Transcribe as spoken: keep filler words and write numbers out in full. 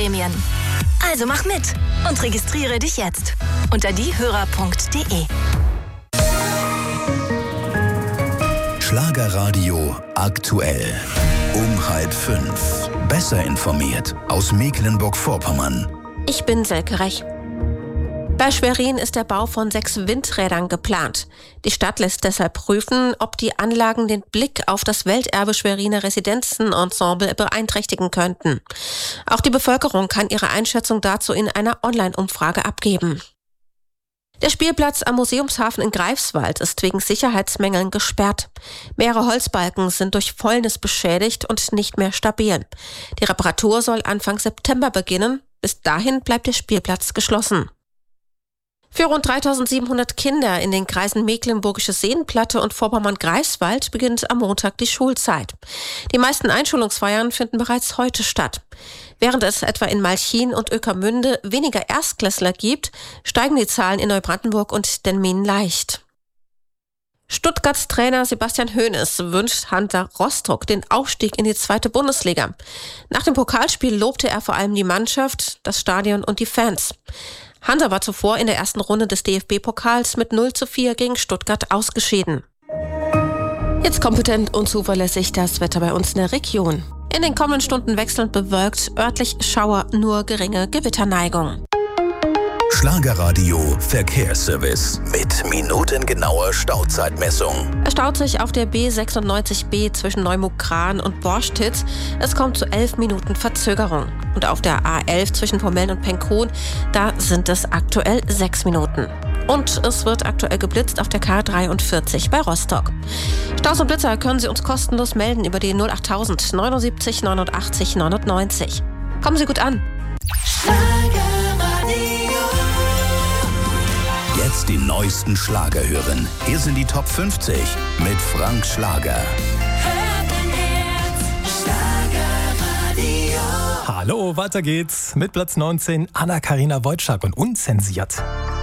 Prämien. Also mach mit und registriere dich jetzt unter diehörer punkt de. Schlagerradio aktuell. Um halb fünf. Besser informiert aus Mecklenburg-Vorpommern. Ich bin Selke Rech. Bei Schwerin ist der Bau von sechs Windrädern geplant. Die Stadt lässt deshalb prüfen, ob die Anlagen den Blick auf das Welterbe Schweriner Residenzenensemble beeinträchtigen könnten. Auch die Bevölkerung kann ihre Einschätzung dazu in einer Online-Umfrage abgeben. Der Spielplatz am Museumshafen in Greifswald ist wegen Sicherheitsmängeln gesperrt. Mehrere Holzbalken sind durch Fäulnis beschädigt und nicht mehr stabil. Die Reparatur soll Anfang September beginnen. Bis dahin bleibt der Spielplatz geschlossen. Für rund dreitausendsiebenhundert Kinder in den Kreisen Mecklenburgische Seenplatte und Vorpommern-Greifswald beginnt am Montag die Schulzeit. Die meisten Einschulungsfeiern finden bereits heute statt. Während es etwa in Malchin und Ueckermünde weniger Erstklässler gibt, steigen die Zahlen in Neubrandenburg und Dennmin leicht. Stuttgarts Trainer Sebastian Hoeneß wünscht Hansa Rostock den Aufstieg in die zweite Bundesliga. Nach dem Pokalspiel lobte er vor allem die Mannschaft, das Stadion und die Fans. Hansa war zuvor in der ersten Runde des D F B-Pokals mit null zu vier gegen Stuttgart ausgeschieden. Jetzt kompetent und zuverlässig das Wetter bei uns in der Region. In den kommenden Stunden wechselnd bewölkt, örtlich Schauer, nur geringe Gewitterneigung. Schlagerradio Verkehrsservice mit minutengenauer Stauzeitmessung. Es staut sich auf der B sechsundneunzig B zwischen Neumuck-Krahn und Borstitz. Es kommt zu elf Minuten Verzögerung. Und auf der A elf zwischen Pommeln und Penkron, da sind es aktuell sechs Minuten. Und es wird aktuell geblitzt auf der K dreiundvierzig bei Rostock. Staus und Blitzer können Sie uns kostenlos melden über die null achttausend neunundsiebzig neunundachtzig neunundneunzig. Kommen Sie gut an. Jetzt die neuesten Schlager hören. Hier sind die Top fünfzig mit Frank Schlager. Hallo, weiter geht's mit Platz neunzehn, Anna-Karina Wojcik und Unzensiert.